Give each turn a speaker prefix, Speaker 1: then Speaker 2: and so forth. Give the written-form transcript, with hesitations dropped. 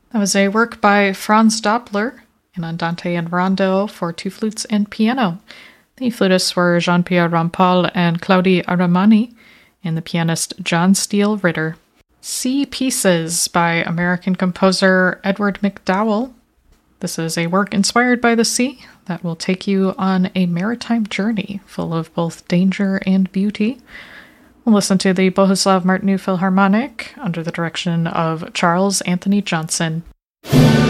Speaker 1: That was a work by Franz Doppler, an Andante and Rondo for two flutes and piano. The flutists were Jean-Pierre Rampal and Claudie Aramani, and the pianist John Steele Ritter. Sea Pieces by American composer Edward McDowell. This is a work inspired by the sea that will take you on a maritime journey full of both danger and beauty. We'll listen to the Bohuslav Martinu Philharmonic under the direction of Charles Anthony Johnson.